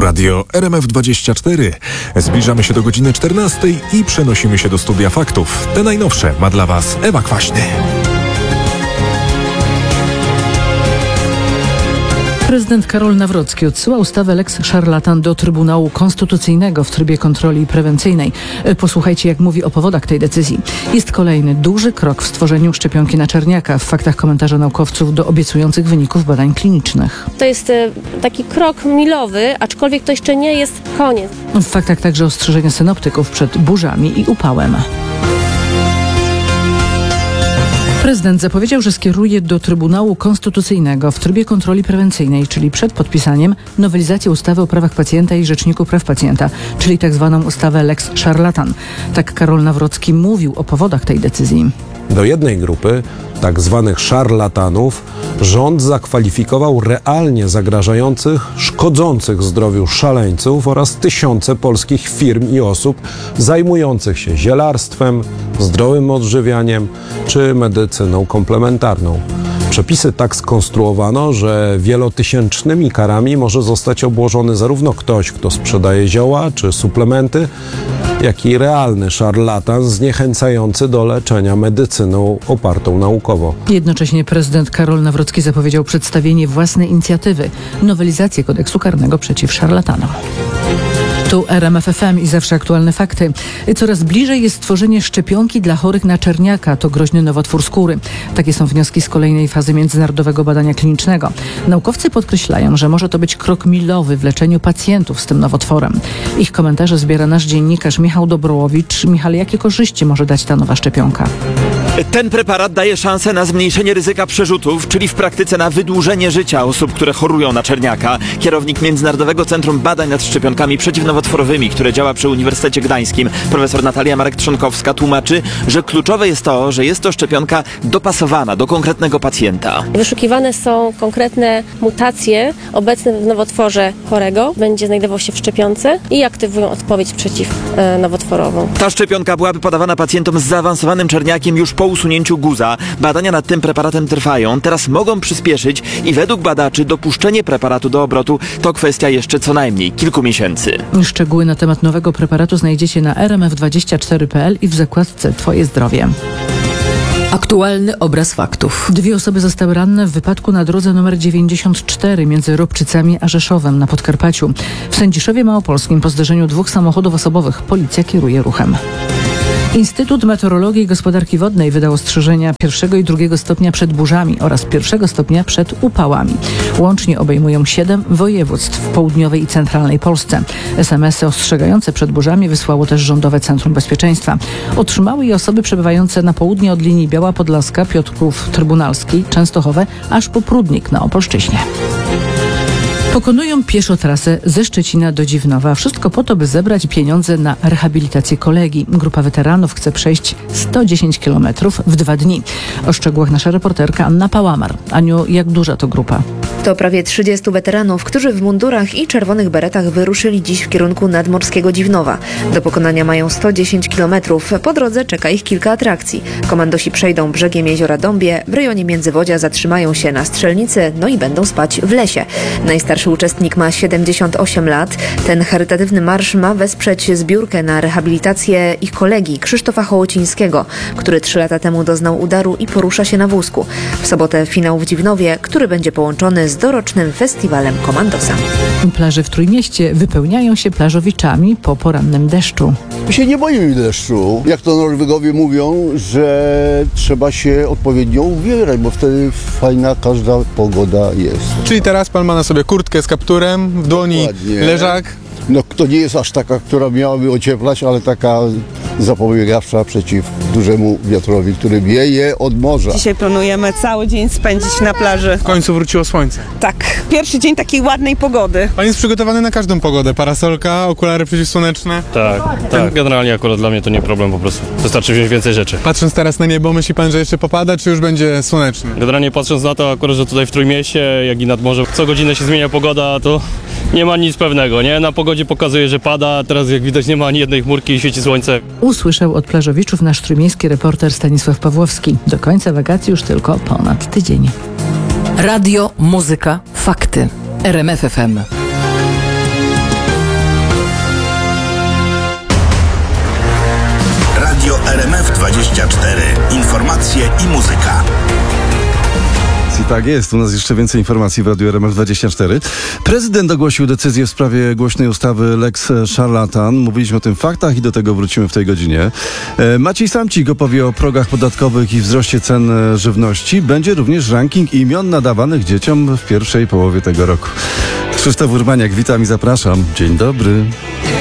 Radio RMF24. Zbliżamy się do godziny 14 i przenosimy się do studia faktów. Te najnowsze ma dla Was Ewa Kwaśny. Prezydent Karol Nawrocki odsyła ustawę Lex Szarlatan do Trybunału Konstytucyjnego w trybie kontroli prewencyjnej. Posłuchajcie, jak mówi o powodach tej decyzji. Jest kolejny duży krok w stworzeniu szczepionki na czerniaka. W faktach komentarze naukowców do obiecujących wyników badań klinicznych. To jest taki krok milowy, aczkolwiek to jeszcze nie jest koniec. W faktach także ostrzeżenia synoptyków przed burzami i upałem. Prezydent zapowiedział, że skieruje do Trybunału Konstytucyjnego w trybie kontroli prewencyjnej, czyli przed podpisaniem, nowelizację ustawy o prawach pacjenta i Rzeczniku Praw Pacjenta, czyli tzw. ustawę Lex Szarlatan. Tak Karol Nawrocki mówił o powodach tej decyzji. Do jednej grupy, tak zwanych szarlatanów, rząd zakwalifikował realnie zagrażających, szkodzących zdrowiu szaleńców oraz tysiące polskich firm i osób zajmujących się zielarstwem, zdrowym odżywianiem czy medycyną komplementarną. Przepisy tak skonstruowano, że wielotysięcznymi karami może zostać obłożony zarówno ktoś, kto sprzedaje zioła czy suplementy, jak i realny szarlatan zniechęcający do leczenia medycyną opartą naukowo. Jednocześnie prezydent Karol Nawrocki zapowiedział przedstawienie własnej inicjatywy, nowelizację kodeksu karnego przeciw szarlatanom. Tu RMF FM i zawsze aktualne fakty. Coraz bliżej jest stworzenie szczepionki dla chorych na czerniaka. To groźny nowotwór skóry. Takie są wnioski z kolejnej fazy międzynarodowego badania klinicznego. Naukowcy podkreślają, że może to być krok milowy w leczeniu pacjentów z tym nowotworem. Ich komentarze zbiera nasz dziennikarz Michał Dobrołowicz. Michał, jakie korzyści może dać ta nowa szczepionka? Ten preparat daje szansę na zmniejszenie ryzyka przerzutów, czyli w praktyce na wydłużenie życia osób, które chorują na czerniaka. Kierownik Międzynarodowego Centrum Badań nad Szczepionkami Przeciwnowotworowymi, które działa przy Uniwersytecie Gdańskim, profesor Natalia Marek-Trzonkowska, tłumaczy, że kluczowe jest to, że jest to szczepionka dopasowana do konkretnego pacjenta. Wyszukiwane są konkretne mutacje obecne w nowotworze chorego. Będzie znajdował się w szczepionce i aktywują odpowiedź przeciwnowotworową. Ta szczepionka byłaby podawana pacjentom z zaawansowanym czerniakiem już po usunięciu guza. Badania nad tym preparatem trwają. Teraz mogą przyspieszyć i według badaczy dopuszczenie preparatu do obrotu to kwestia jeszcze co najmniej kilku miesięcy. Szczegóły na temat nowego preparatu znajdziecie na rmf24.pl i w zakładce Twoje zdrowie. Aktualny obraz faktów. 2 osoby zostały ranne w wypadku na drodze nr 94 między Robczycami a Rzeszowem na Podkarpaciu. W Sędziszowie Małopolskim po zderzeniu 2 samochodów osobowych policja kieruje ruchem. Instytut Meteorologii i Gospodarki Wodnej wydał ostrzeżenia 1. i 2. stopnia przed burzami oraz 1. stopnia przed upałami. Łącznie obejmują 7 województw w południowej i centralnej Polsce. SMS-y ostrzegające przed burzami wysłało też Rządowe Centrum Bezpieczeństwa. Otrzymały je osoby przebywające na południe od linii Biała Podlaska, Piotrków Trybunalski, Częstochowe, aż po Prudnik na Opolszczyźnie. Pokonują pieszo trasę ze Szczecina do Dziwnowa. Wszystko po to, by zebrać pieniądze na rehabilitację kolegi. Grupa weteranów chce przejść 110 km w 2 dni. O szczegółach nasza reporterka Anna Pałamar. Aniu, jak duża to grupa? To prawie 30 weteranów, którzy w mundurach i czerwonych beretach wyruszyli dziś w kierunku nadmorskiego Dziwnowa. Do pokonania mają 110 km. Po drodze czeka ich kilka atrakcji. Komandosi przejdą brzegiem jeziora Dąbie, w rejonie Międzywodzia zatrzymają się na strzelnicy, no i będą spać w lesie. Najstarszy uczestnik ma 78 lat. Ten charytatywny marsz ma wesprzeć zbiórkę na rehabilitację ich kolegi Krzysztofa Hołocińskiego, który 3 lata temu doznał udaru i porusza się na wózku. W sobotę finał w Dziwnowie, który będzie połączony z dorocznym festiwalem Komandosa. Plaże w Trójmieście wypełniają się plażowiczami po porannym deszczu. My się nie boimy deszczu. Jak to Norwegowie mówią, że trzeba się odpowiednio ubierać, bo wtedy fajna każda pogoda jest. Czyli teraz pan ma na sobie kurtkę z kapturem, w dłoni Dokładnie. leżak. No to nie jest aż taka, która miałaby ocieplać, ale taka zapobiegawcza przeciw dużemu wiatrowi, który wieje od morza. Dzisiaj planujemy cały dzień spędzić na plaży. W końcu wróciło słońce. Tak, pierwszy dzień takiej ładnej pogody. Pan jest przygotowany na każdą pogodę. Parasolka, okulary przeciwsłoneczne. Tak. Generalnie akurat dla mnie to nie problem po prostu. Wystarczy wziąć więcej rzeczy. Patrząc teraz na niebo, myśli pan, że jeszcze popada, czy już będzie słonecznie? Generalnie patrząc na to akurat, że tutaj w Trójmieście, jak i nad morzem, co godzinę się zmienia pogoda, to nie ma nic pewnego, nie? Na pogodzie pokazuje, że pada, teraz jak widać nie ma ani jednej chmurki i świeci słońce. Usłyszał od plażowiczów nasz trójmiejski reporter Stanisław Pawłowski. Do końca wakacji już tylko ponad tydzień. Radio, muzyka, fakty. RMF FM. RMF24. Informacje i muzyka. I tak jest, u nas jeszcze więcej informacji w Radiu RMF24. Prezydent ogłosił decyzję w sprawie głośnej ustawy Lex Szarlatan. Mówiliśmy o tym faktach i do tego wrócimy w tej godzinie. Maciej Samcik opowie o progach podatkowych i wzroście cen żywności. Będzie również ranking imion nadawanych dzieciom w pierwszej połowie tego roku. Krzysztof Urbaniak, witam i zapraszam. Dzień dobry.